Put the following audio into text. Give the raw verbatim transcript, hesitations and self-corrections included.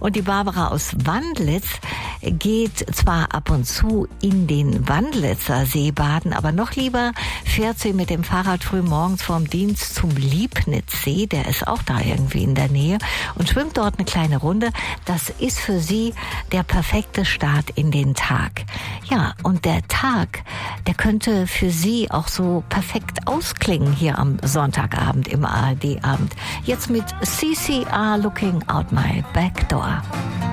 Und die Barbara aus Wandlitz geht zwar ab und zu in den Wandlitzer See baden, aber noch lieber fährt sie mit dem Fahrrad früh morgens vorm Dienst zum Liebnitzsee, der ist auch da irgendwie in der Nähe, und schwimmt dort eine kleine Runde. Das ist für sie der perfekte Start in den Tag. Ja, und der Tag, der könnte für sie auch so perfekt ausklingen hier am Sonntagabend im A R D-Abend. Jetzt mit C C R Looking Out My Back Door.